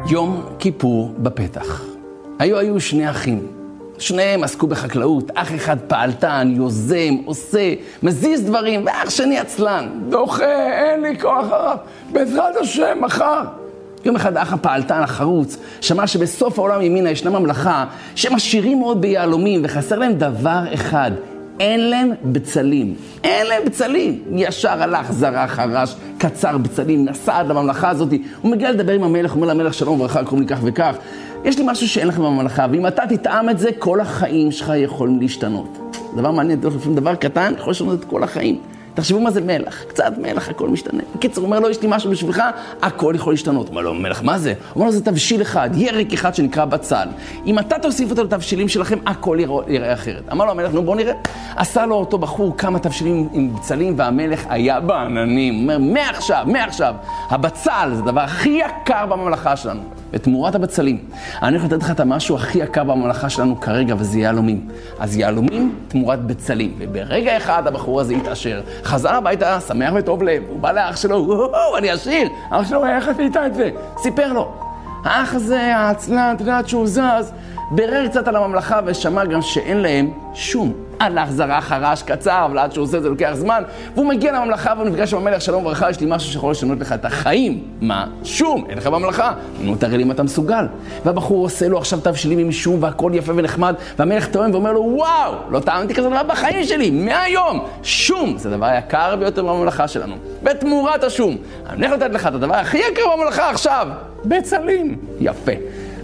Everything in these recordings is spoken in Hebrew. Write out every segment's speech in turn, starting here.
יום כיפור בפתח. היו שני אחים. שניהם עסקו בחקלאות. אח אחד פעלתן, יוזם, עושה, מזיז דברים, ואח שני עצלן. דוחה, אין לי כוח הרב. בעזרת השם, מחר. יום אחד האח הפעלתן החרוץ שמע שבסוף העולם ימינה ישנה ממלכה שהם עשירים מאוד ביהלומים וחסר להם דבר אחד. אין להם בצלים. אין להם בצלים. ישר הלך, זרח, חרש, קצר בצלים, נסע עד לממלכה הזאת. הוא מגיע לדבר עם המלך, אומר למלך שלום וברכה, קוראים לי כך וכך. יש לי משהו שאין לכם בממלכה, ואם אתה תטעם את זה, כל החיים שלך יכולים להשתנות. דבר מעניין, לפעמים דבר קטן, יכול לשנות את כל החיים. תחשבו מה זה מלח, קצת מלח, הכל משתנה. בקיצור, הוא אומר לו, יש לי משהו בשבילך, הכל יכול להשתנות. הוא אומר לו, מלח, מה זה? הוא אומר לו, זה תבשיל אחד, ירק אחד שנקרא בצל. אם אתה תוסיף אותו לתבשילים שלכם, הכל יראה אחרת. אמר לו המלך, נו בוא נראה. עשה לו אותו בחור כמה תבשילים עם בצלים, והמלך היה בעננים. הוא אומר, מעכשיו, הבצל זה הדבר הכי יקר בממלכה שלנו. ותמורת הבצלים. אני הולך לתת לך את המשהו הכי יקר בממלכה שלנו כרגע, וזה יהלומים. אז יהלומים תמורת בצלים. וברגע אחד הבחור הזה התעשר. חזר הביתה, שמח וטוב לב. הוא בא לאח שלו, אני עשיר. אח שלו, איך עשית את זה? סיפר לו. האח הזה, העצלן, תדעת שהוא זז, ברר קצת על הממלכה ושמע גם שאין להם שום. הלך, זרח, חרש, קצר, אבל עד שהוא עושה זה לוקח זמן, והוא מגיע לממלכה והוא נפגש עם המלך, שלום וברכה, יש לי משהו שיכול לשנות לך את החיים. מה? שום, אין לך בממלכה. נו, תראה לי אם אתה מסוגל. והבחור עושה לו עכשיו תבשילים עם שום, והכל יפה ונחמד, והמלך טועם ואומר לו, וואו, לא טעמתי כזה דבר בחיים שלי, מהיום. שום, זה הדבר היקר ביותר בממלכה שלנו. בתמורת השום. אני הולך לתת לך את הדבר הכי יקר בממלכה עכשיו. בצלים. יפה.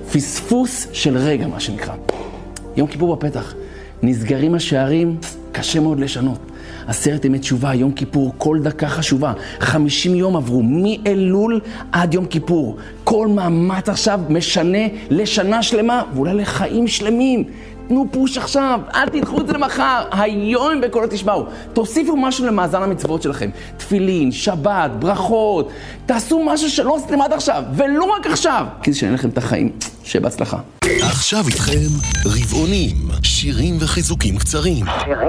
פספוס של רגע, מה שנקרא. יום כיפור בפתח. נסגרים השערים, קשה מאוד לשנות. 10 ימי תשובה, יום כיפור, כל דקה חשובה. 50 יום עברו, מאלול עד יום כיפור. כל מאמץ עכשיו משנה לשנה שלמה, ואולי לחיים שלמים. תנו פוש עכשיו, אל תדחו את זה למחר. היום בקולו תשמעו. תוסיפו משהו למאזן המצוות שלכם. תפילין, שבת, ברכות. תעשו משהו שלא עשיתם עד עכשיו, ולא רק עכשיו. כי זה שנהיה לכם את החיים. שבהצלחה. עכשיו איתכם רבעונים, שירים וחיזוקים קצרים.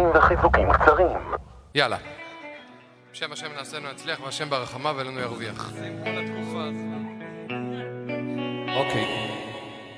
יאללה. בשם השם נעשינו נצליח, והשם ברחמה ואלינו ירוויח. אוקיי.